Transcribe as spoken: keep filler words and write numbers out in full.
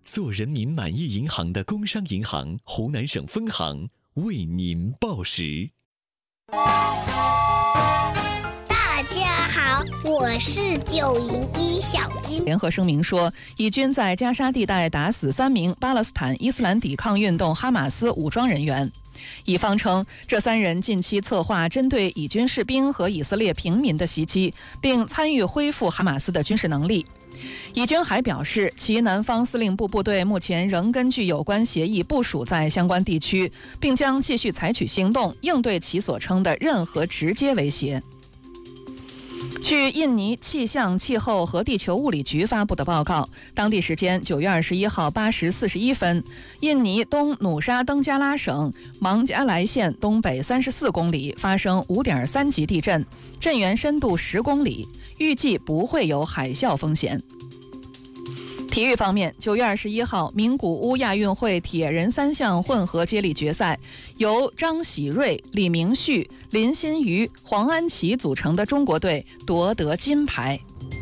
做人民满意银行的工商银行湖南省分行为您报时。 大家好，我是九零一小金。 联合声明说，以军在加沙地带打死三名巴勒斯坦伊斯兰抵抗运动哈马斯武装人员。以方称，这三人近期策划针对以军士兵和以色列平民的袭击，并参与恢复哈马斯的军事能力。以军还表示，其南方司令部部队目前仍根据有关协议部署在相关地区，并将继续采取行动应对其所称的任何直接威胁。据印尼气象、气候和地球物理局发布的报告，当地时间九月二十一号八时四十一分，印尼东努沙登加拉省芒加莱县东北三十四公里发生五点三级地震，震源深度十公里，预计不会有海啸风险。体育方面，九月二十一号，名古屋亚运会铁人三项混合接力决赛，由张喜睿、李明旭、林新瑜、黄安琪组成的中国队夺得金牌。